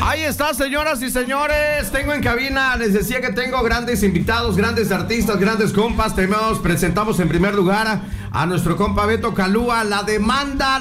Ahí está, señoras y señores. Tengo en cabina, les decía que tengo grandes invitados, grandes artistas, grandes compas. Presentamos en primer lugar a nuestro compa Beto Calúa. La demanda.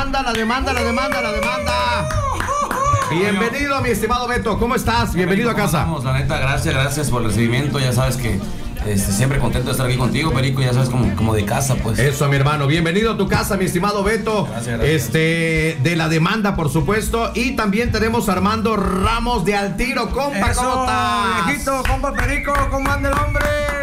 Bienvenido, mi estimado Beto. ¿Cómo estás? Bienvenido a casa. Vamos, la neta, gracias por el recibimiento. Ya sabes que siempre contento de estar aquí contigo, Perico, ya sabes, como de casa, pues. Eso, mi hermano. Bienvenido a tu casa, mi estimado Beto. Gracias. De la demanda, por supuesto. Y también tenemos a Armando Ramos de Al Tiro. Compa, eso, ¿cómo estás? Viejito, compa Perico, ¿cómo anda el hombre?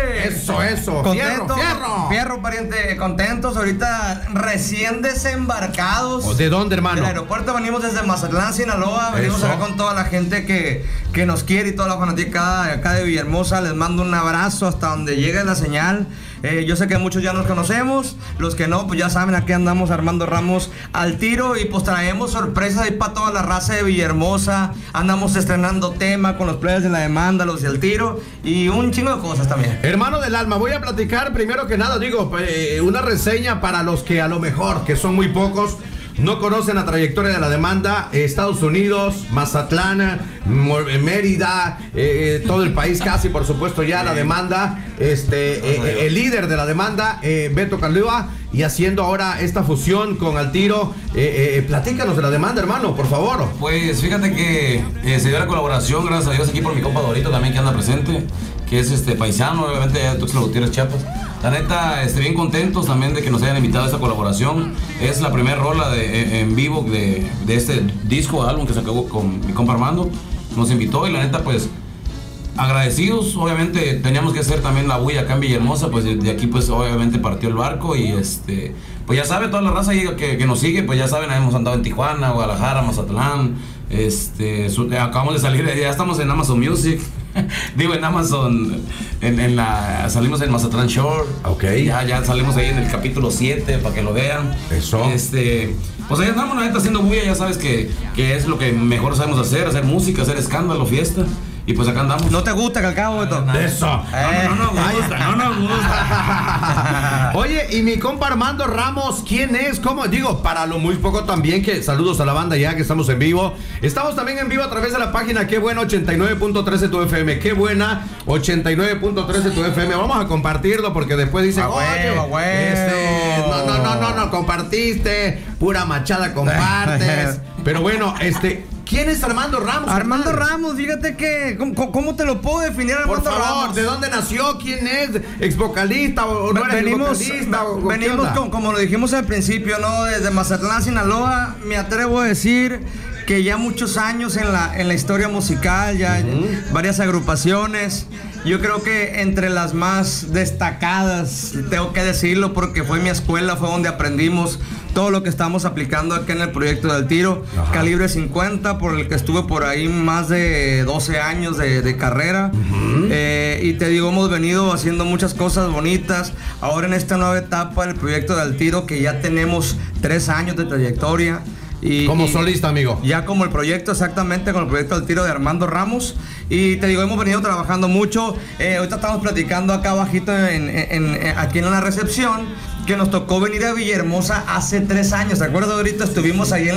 Eso. Contento, Fierro. pariente, contentos. Ahorita recién desembarcados. ¿De dónde, hermano? Del aeropuerto venimos desde Mazatlán, Sinaloa. Venimos Eso. acá con toda la gente que nos quiere y toda la fanaticada acá de Villahermosa. Les mando un abrazo hasta donde llegue la señal. Yo sé que muchos ya nos conocemos. Los que no, pues ya saben, aquí andamos Armando Ramos Al Tiro. Y pues traemos sorpresas ahí para toda la raza de Villahermosa. Andamos estrenando tema con los players de la demanda, los de Al Tiro. Y un chingo de cosas también. Hermano del alma, voy a platicar primero que nada, una reseña para los que a lo mejor, que son muy pocos, no conocen la trayectoria de la demanda. Estados Unidos, Mazatlán, Mérida, todo el país casi, por supuesto, ya la demanda. El líder de la demanda, Beto Calúa, y haciendo ahora esta fusión con Al Tiro. Platícanos de la demanda, hermano, por favor. Pues fíjate que se dio la colaboración, gracias a Dios, aquí por mi compa Dorito también, que anda presente, que es paisano, obviamente, de Tuxtla Gutiérrez, Chiapas. La neta, bien contentos también de que nos hayan invitado a esta colaboración. Es la primera rola en vivo de este disco, álbum que se acabó con mi compa Armando. Nos invitó y la neta, pues, agradecidos. Obviamente teníamos que hacer también la bulla acá en Villahermosa, pues de aquí pues obviamente partió el barco y pues ya sabe, toda la raza ahí que nos sigue, pues ya saben, hemos andado en Tijuana, Guadalajara, Mazatlán. Acabamos de salir, ya estamos en Amazon Music. Digo, en Amazon, salimos en Mazatlán Shore. Ok. Ya salimos ahí en el capítulo 7 para que lo vean. Eso. Pues ahí andamos, la neta, haciendo bulla, ya sabes que es lo que mejor sabemos hacer música, hacer escándalo, fiesta. Y pues acá andamos. ¿No te gusta, Calcao, Beto? Eso. No nos gusta. Oye, y mi compa Armando Ramos, ¿quién es? ¿Cómo? Digo, para lo muy poco también, que saludos a la banda ya que estamos en vivo. Estamos también en vivo a través de la página Qué Buena 89.13 tu FM. Qué Buena 89.13 tu FM. Vamos a compartirlo porque después dicen, no, compartiste, pura machada compartes. Pero bueno, ¿quién es Armando Ramos? Armando Ramos, fíjate que... ¿Cómo te lo puedo definir, Armando Ramos? Por favor, Ramos? ¿de dónde nació? ¿Quién es? ¿Ex vocalista o no era vocalista? Venimos como lo dijimos al principio, ¿no? Desde Mazatlán, Sinaloa, me atrevo a decir que ya muchos años en la historia musical, ya varias agrupaciones. Yo creo que entre las más destacadas, tengo que decirlo porque fue mi escuela, fue donde aprendimos todo lo que estamos aplicando aquí en el proyecto de Al Tiro. Ajá. Calibre 50, por el que estuve por ahí más de 12 años de carrera. Y te digo, hemos venido haciendo muchas cosas bonitas. Ahora en esta nueva etapa del proyecto de Al Tiro, que ya tenemos 3 años de trayectoria. Como solista, amigo. Ya como el proyecto, exactamente, con el proyecto Al Tiro de Armando Ramos. Y te digo, hemos venido trabajando mucho. Ahorita estamos platicando acá abajito aquí en la recepción, que nos tocó venir a Villahermosa hace 3 años. ¿Te acuerdas? Ahorita estuvimos ahí en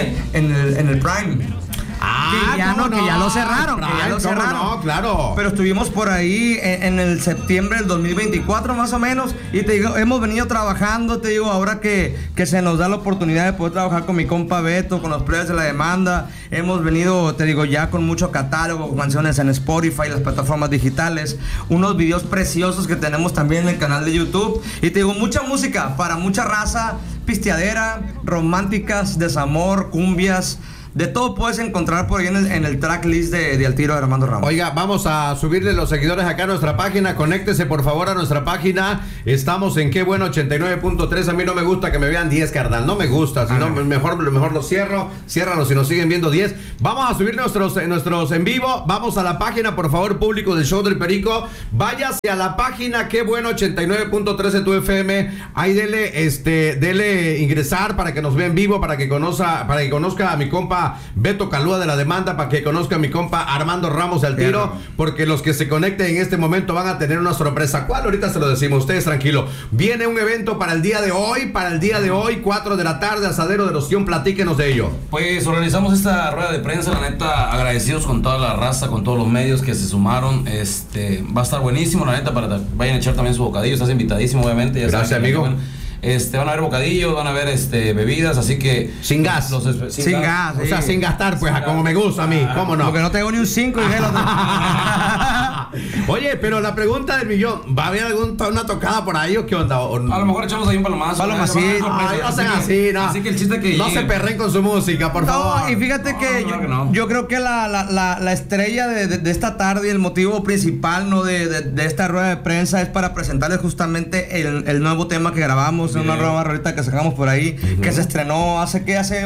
el Prime. Que ya lo cerraron. No, claro. Pero estuvimos por ahí en el septiembre del 2024 más o menos. Y te digo, hemos venido trabajando, te digo, ahora que se nos da la oportunidad de poder trabajar con mi compa Beto, con los players de la demanda. Hemos venido, te digo, ya con mucho catálogo, con canciones en Spotify, las plataformas digitales. Unos videos preciosos que tenemos también en el canal de YouTube. Y te digo, mucha música para mucha raza, pisteadera, románticas, desamor, cumbias. De todo puedes encontrar por ahí en el tracklist de Al Tiro de Armando Ramos. Oiga, vamos a subirle los seguidores acá a nuestra página. Conéctese por favor a nuestra página. Estamos en Qué Bueno 89.3. A mí no me gusta que me vean 10, carnal. No me gusta. Si no, mejor lo cierro. Ciérralo si nos siguen viendo 10. Vamos a subir nuestros en vivo. Vamos a la página, por favor, público del show del Perico. Váyase a la página Qué Bueno 89.13 tu FM. Ahí dele ingresar para que nos vea en vivo, para que conozca a mi compa compa Beto Calúa de La Demanda, para que conozca a mi compa Armando Ramos del Tiro, porque los que se conecten en este momento van a tener una sorpresa. ¿Cuál? Ahorita se lo decimos, ustedes tranquilo. Viene un evento para el día de hoy, 4 de la tarde, Asadero de Ostión, platíquenos de ello. Pues organizamos esta rueda de prensa, la neta, agradecidos con toda la raza, con todos los medios que se sumaron. Va a estar buenísimo, la neta, para vayan a echar también su bocadillo, estás invitadísimo, obviamente. Ya gracias, amigo. Van a haber bocadillos, van a haber bebidas, así que... Sin gas. Sin gas. O sea, sin gastar, pues, como me gusta a mí, ¿cómo no? Porque no tengo ni un 5 y Oye, pero la pregunta del millón, ¿va a haber una tocada por ahí o qué onda? A lo mejor echamos ahí un palomazo. Palomacito. No sean así, no. Así que el chiste que... No se perren con su música, por favor. No, y fíjate que yo creo que la estrella de esta tarde y el motivo principal, ¿no? de esta rueda de prensa es para presentarles justamente el nuevo tema que grabamos, una nueva rolita que sacamos por ahí, que se estrenó hace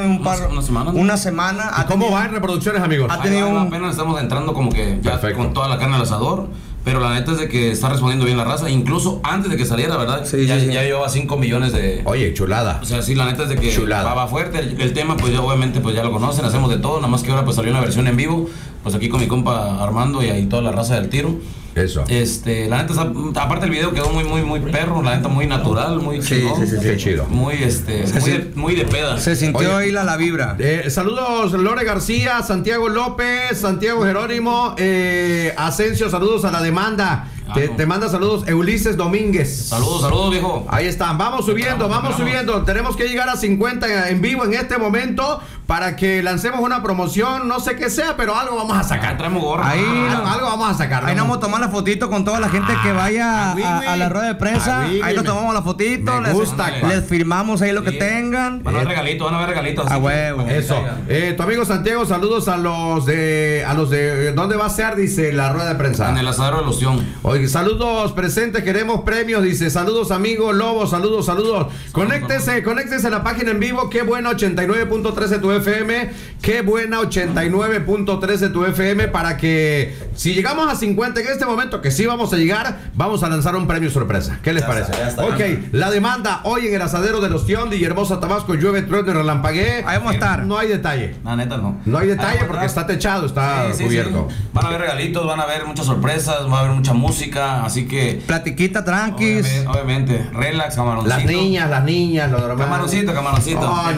una semana. ¿Y cómo va en reproducciones, amigos? Apenas estamos entrando como que ya con toda la carne al asador. Pero la neta es de que está respondiendo bien la raza. Incluso antes de que saliera, ¿verdad? Ya llevaba 5 millones de... Oye, chulada. O sea, sí, la neta es de que va fuerte. El tema, pues ya obviamente pues ya lo conocen. Hacemos de todo. Nada más que ahora pues salió una versión en vivo. Pues aquí con mi compa Armando y ahí toda la raza del Tiro. Eso. La neta, aparte el video quedó muy perro. La neta, muy natural, muy chido. Sí, chido. Muy de peda. Se sintió ahí la vibra. Saludos Lore García, Santiago López, Santiago Jerónimo, Asensio, saludos a La Demanda. Te manda saludos Ulises Domínguez. Saludos, viejo. Ahí están, vamos subiendo. Tenemos que llegar a 50 en vivo en este momento para que lancemos una promoción, no sé qué sea, pero algo vamos a sacar. Traemos gorra. Algo vamos a sacar. Ahí nos vamos a tomar la fotito con toda la gente que vaya a la rueda de prensa. Ahí nos tomamos la fotito. Les firmamos ahí lo que tengan. Van a ver regalitos. A huevo. Eso. Tu amigo Santiago, saludos a los de ¿dónde va a ser? Dice la rueda de prensa. En el Asadero de Ostión. Oye, saludos presentes, queremos premios, dice, saludos amigo Lobo, saludos. Conéctese a la página en vivo, qué buena 89.13 de tu FM, qué buena 89.13 de tu FM, para que si llegamos a 50 en este momento, que sí vamos a llegar, vamos a lanzar un premio sorpresa. ¿Qué les parece? Ya está. Ok, La Demanda hoy en el Asadero de Ostión de Villahermosa, Tabasco, llueve, trueno y relampagué. Ahí vamos a estar. No hay detalle. La neta no. No hay detalle porque está techado, está cubierto. Sí. Van a haber regalitos, van a haber muchas sorpresas, va a haber mucha música, así que... Platiquita tranquis. Obviamente. Relax, camaroncito. Las niñas, lo normal. Camaroncito. Ahí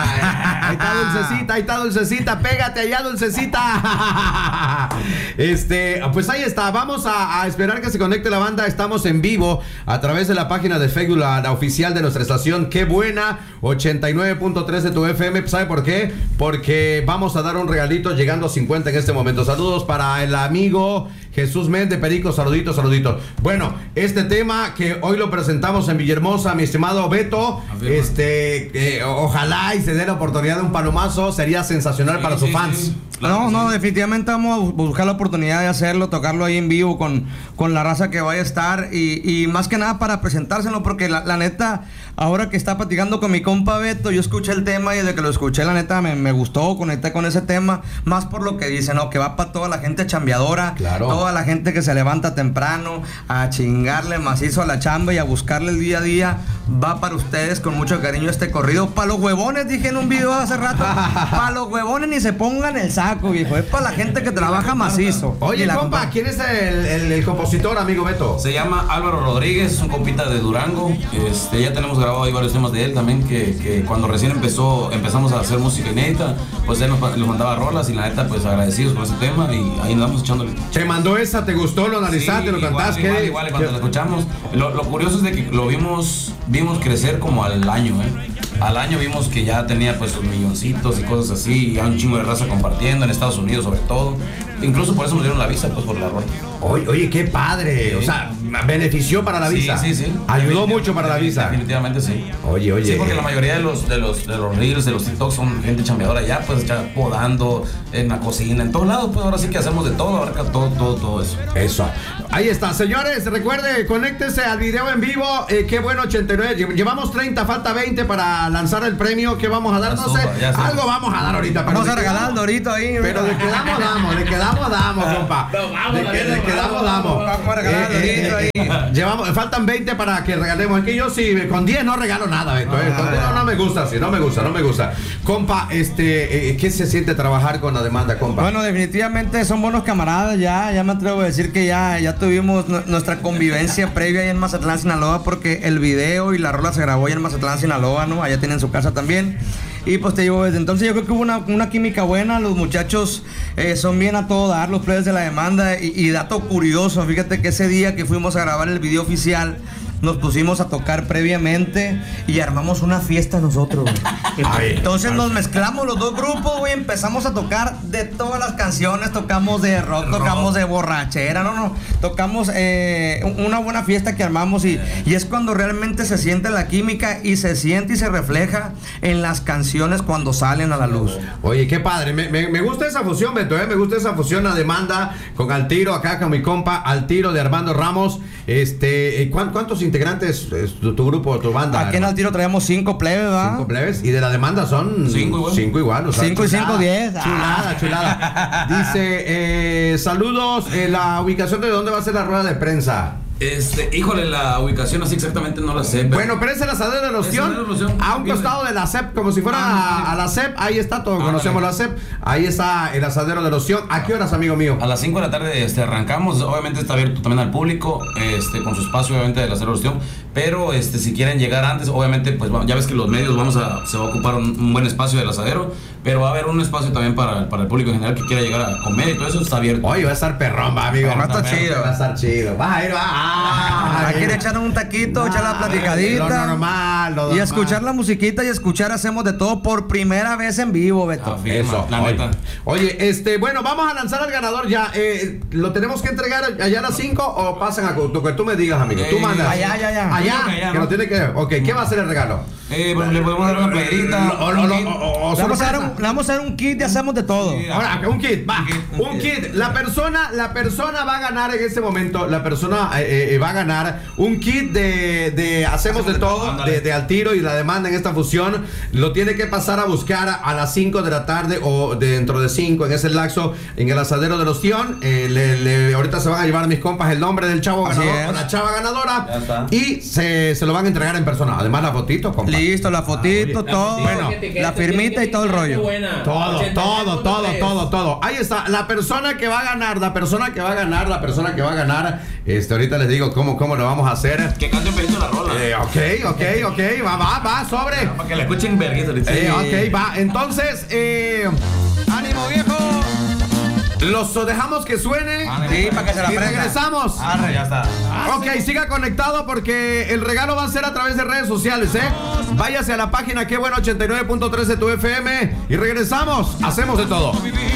está dulcecita, pégate allá, dulcecita. Pues ahí está, vamos a esperar que se conecte la banda. Estamos en vivo a través de la página de Facebook, la oficial de nuestra estación. Qué buena 89.3 de tu FM. ¿Sabe por qué? Porque vamos a dar un regalito llegando a 50 en este momento. Saludos para el amigo Jesús Méndez Perico, saluditos. Bueno, este tema que hoy lo presentamos en Villahermosa, mi estimado Beto, ojalá y se dé la oportunidad de un palomazo, sería sensacional para sus fans. Sí. No, definitivamente vamos a buscar la oportunidad de hacerlo, tocarlo ahí en vivo con la raza que vaya a estar y más que nada para presentárselo, porque la neta, ahora que está platicando con mi compa Beto, yo escuché el tema y desde que lo escuché, la neta me gustó, conecté con ese tema, más por lo que dice, ¿no? Que va para toda la gente chambeadora, toda la gente que se levanta temprano a chingarle macizo a la chamba y a buscarle el día a día, va para ustedes con mucho cariño este corrido. Para los huevones, dije en un video hace rato, para los huevones ni se pongan el saco, viejo, es para la gente que trabaja macizo. Oye, compa, ¿quién es el compositor, amigo Beto? Se llama Álvaro Rodríguez, es un compita de Durango. Ya tenemos grabado ahí varios temas de él también, que cuando recién empezamos a hacer música inédita, pues él nos mandaba rolas y la neta, pues agradecidos por ese tema y ahí andamos echándole. ¿Te mandó esa? ¿Te gustó? ¿Lo analizaste? ¿Lo cantaste? Igual, cuando lo escuchamos. Lo curioso es de que lo vimos crecer como al año, Al año vimos que ya tenía pues sus milloncitos y cosas así, y hay un chingo de raza compartiendo en Estados Unidos sobre todo. Incluso por eso nos dieron la visa, pues por la rola. Oye, qué padre. O sea, benefició para la visa. Sí. Ayudó mucho para la visa. Definitivamente sí. Oye. Sí, porque la mayoría de los reels, de los TikToks son gente chambeadora ya, pues ya podando en la cocina, en todos lados, pues ahora sí que hacemos de todo, abarca todo eso. Eso. Ahí está, señores, recuerde, conéctese al video en vivo, qué bueno 89. Llevamos 30, falta 20 para a lanzar el premio que vamos a dar. No sé, algo vamos a dar ahorita. Vamos a regalar el Dorito ahí. Pero de quedamos damos, compa. De quedamos damos. Vamos a regalar el Dorito ahí. Faltan 20 para que regalemos. Es que yo sí, con 10 no regalo nada, Beto. No me gusta así, no me gusta. Compa, ¿qué se siente trabajar con la demanda, compa? Bueno, definitivamente son buenos camaradas, ya me atrevo a decir que ya tuvimos nuestra convivencia previa ahí en Mazatlán, Sinaloa, porque el video y la rola se grabó ahí en Mazatlán, Sinaloa, ¿no? Allá tienen su casa también. Y pues te digo, desde entonces yo creo que hubo una química buena. Los muchachos son bien a todo dar, los players de la demanda. Y dato curioso, fíjate que ese día que fuimos a grabar el video oficial, nos pusimos a tocar previamente y armamos una fiesta nosotros. Entonces nos mezclamos los dos grupos, güey, empezamos a tocar de todas las canciones, tocamos de rock, tocamos de borrachera, tocamos una buena fiesta que armamos y es cuando realmente se siente la química y se siente y se refleja en las canciones cuando salen a la luz. Oye, qué padre, me gusta esa fusión, Beto, me gusta esa fusión, la demanda con Al Tiro, acá con mi compa Al Tiro de Armando Ramos. ¿Cuántos integrantes es tu grupo, tu banda? Aquí en Al Tiro traemos 5 plebes, ¿verdad? 5 plebes, y de la demanda son 5 igual. 5 y 5, 10. Chulada. Dice, saludos, la ubicación de dónde va a ser la rueda de prensa. Híjole, la ubicación así exactamente no la sé. Bueno, pero es el asadero de los Ostión, a un costado de la CEP, como si fuera a la CEP, ahí está, todos conocemos la CEP, ahí está el asadero de los Ostión. ¿A qué horas, amigo mío? A las 5 de la tarde arrancamos, obviamente está abierto también al público, con su espacio obviamente del asadero de los Ostión, pero si quieren llegar antes, obviamente, pues ya ves que los medios se va a ocupar un buen espacio del asadero, pero va a haber un espacio también para el público en general que quiera llegar a comer y todo eso está abierto. Oye, va a estar perrón, amigo. Va a estar chido. Va a ir, quiere echar un taquito, echar la platicadita. Lo normal. Y escuchar la musiquita y escuchar Hacemos de Todo por primera vez en vivo, Beto. Eso, la neta. Oye, bueno, vamos a lanzar al ganador ya. ¿Lo tenemos que entregar allá a las 5 o pasan a que tú me digas, amigo? Tú mandas. Allá. Que lo tiene que ver. Ok, ¿qué va a ser el regalo? Bueno, le podemos dar una playerita. Le vamos a dar un kit de Hacemos de Todo. Ahora, un kit, va. Un kit. La persona va a ganar en ese momento. La persona va a ganar un kit de Hacemos de Todo, de Al Tiro y la demanda en esta fusión. Lo tiene que pasar a buscar a las 5 de la tarde o dentro de 5 en ese lapso en el asadero de los Ostión. Ahorita se van a llevar mis compas el nombre del chavo ganador o la chava ganadora y se lo van a entregar en persona. Además la fotito, compa. Listo, la fotito, todo. Bueno, la firmita y todo el rollo. Todo. Ahí está, la persona que va a ganar. Ahorita les digo cómo lo vamos a hacer. Que cante un pedito la rola. Ok, va, sobre. Para que la escuchen verguita. Ok, va. Entonces, ánimo, viejo. Los dejamos que suene. Sí, para que se la prenda. Regresamos. Ya está. Ok, siga conectado porque el regalo va a ser a través de redes sociales, Váyase a la página Qué Bueno 89.3 de tu FM y regresamos. Hacemos de Todo.